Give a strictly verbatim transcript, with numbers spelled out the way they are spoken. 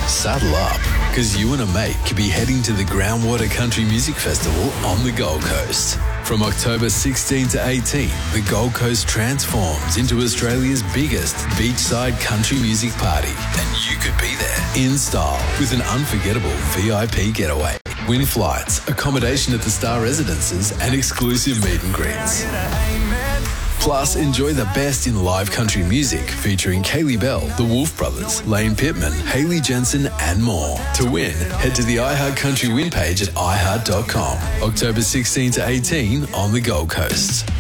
saddle up, because you and a mate could be heading to the Groundwater Country Music Festival on the Gold Coast. From October sixteenth to eighteenth, the Gold Coast transforms into Australia's biggest beachside country music party, and you could be there in style with an unforgettable V I P getaway. Win flights, accommodation at the Star Residences, and exclusive meet and greets. Plus, enjoy the best in live country music featuring Kaylee Bell, the Wolf Brothers, Lane Pittman, Hayley Jensen, and more. To win, head to the iHeart Country Win page at i heart dot com. October sixteenth to eighteenth on the Gold Coast.